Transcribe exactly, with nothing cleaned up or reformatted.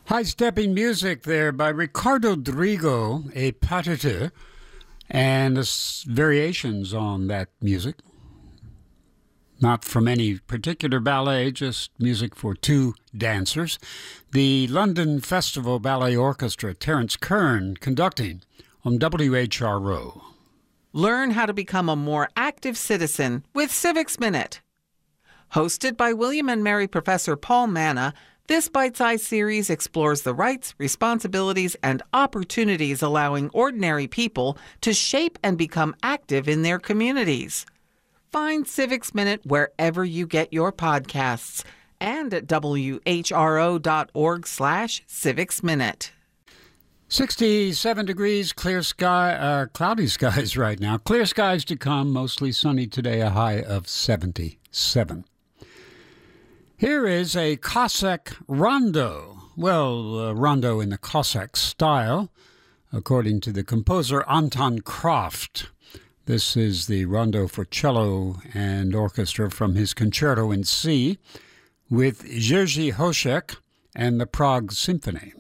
High-stepping music there by Ricardo Drigo, a partitur, and the s- variations on that music. Not from any particular ballet, just music for two dancers. The London Festival Ballet Orchestra, Terence Kern, conducting on W H R O. Learn how to become a more active citizen with Civics Minute. Hosted by William and Mary Professor Paul Manna, this bite-sized series explores the rights, responsibilities, and opportunities allowing ordinary people to shape and become active in their communities. Find Civics Minute wherever you get your podcasts and at W H R O dot org slash Civics Minute. sixty-seven degrees, clear sky, uh, cloudy skies right now. Clear skies to come, mostly sunny today, a high of seventy-seven. Here is a Cossack rondo. Well, a rondo in the Cossack style, according to the composer Anton Kraft. This is the rondo for cello and orchestra from his Concerto in C with Jerzy Hoszek and the Prague Symphony.